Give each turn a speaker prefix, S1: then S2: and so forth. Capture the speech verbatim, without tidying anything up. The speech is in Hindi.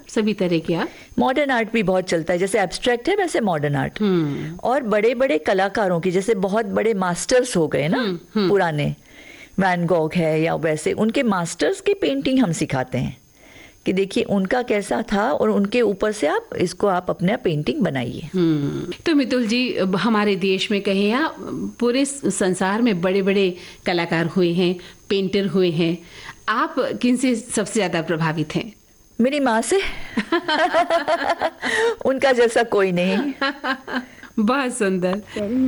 S1: सभी तरह के आप?
S2: मॉडर्न आर्ट भी बहुत चलता है, जैसे एब्स्ट्रैक्ट है वैसे मॉडर्न आर्ट। और बड़े बड़े कलाकारों की, जैसे बहुत बड़े मास्टर्स हो गए ना पुराने, वैन गॉग है या वैसे, उनके मास्टर्स की पेंटिंग हम सिखाते हैं कि देखिए उनका कैसा था और उनके ऊपर से आप इसको आप अपना पेंटिंग बनाइए।
S1: तो मितुल जी, हमारे देश में कहें या पूरे संसार में बड़े बड़े कलाकार हुए हैं, पेंटर हुए हैं, आप किन से सबसे ज्यादा प्रभावित हैं?
S2: मेरी माँ से। उनका जैसा कोई नहीं।
S1: बहुत सुंदर।